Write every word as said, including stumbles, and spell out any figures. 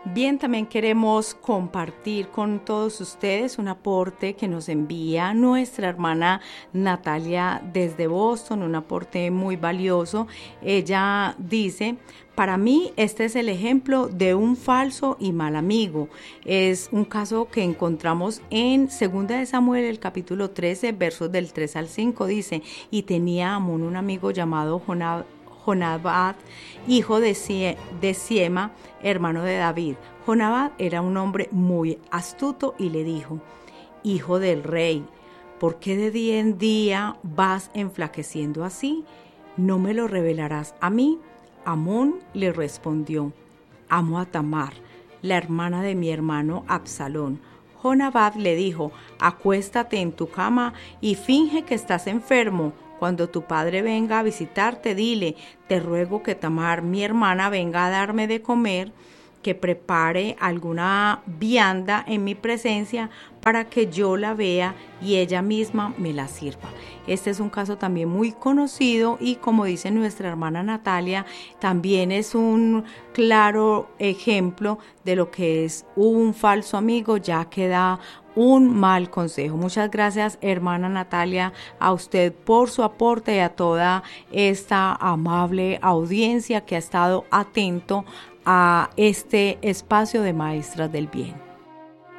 Bien, también queremos compartir con todos ustedes un aporte que nos envía nuestra hermana Natalia desde Boston, un aporte muy valioso. Ella dice: para mí este es el ejemplo de un falso y mal amigo. Es un caso que encontramos en segunda de Samuel, el capítulo trece, versos del tres al cinco. Dice: y tenía Amón un amigo llamado Jonab Jonadab, hijo de, Sie de Siema, hermano de David. Jonadab era un hombre muy astuto y le dijo: hijo del rey, ¿por qué de día en día vas enflaqueciendo así? ¿No me lo revelarás a mí? Amón le respondió: amo a Tamar, la hermana de mi hermano Absalón. Jonadab le dijo: acuéstate en tu cama y finge que estás enfermo. Cuando tu padre venga a visitarte, dile: te ruego que Tamar, mi hermana, venga a darme de comer, que prepare alguna vianda en mi presencia para que yo la vea y ella misma me la sirva. Este es un caso también muy conocido y, como dice nuestra hermana Natalia, también es un claro ejemplo de lo que es un falso amigo, ya que da un mal consejo. Muchas gracias, hermana Natalia, a usted por su aporte y a toda esta amable audiencia que ha estado atento a este espacio de Maestras del Bien.